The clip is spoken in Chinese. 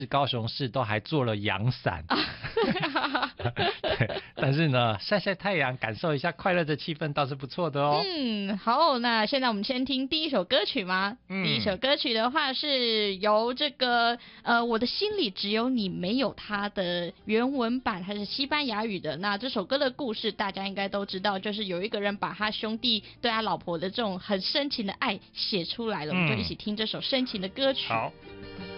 高雄市都还做了阳伞。对，但是呢，晒晒太阳，感受一下快乐的气氛倒是不错的哦。 好，那现在我们先听第一首歌曲吗？第一首歌曲的话是由这个我的心里只有你没有他的原文版，它是西班牙语的。那这首歌的故事大家应该都知道，就是有一个人把他兄弟对他老婆的这种很深情的爱写出来了。我们就一起听这首深情的歌曲。 好。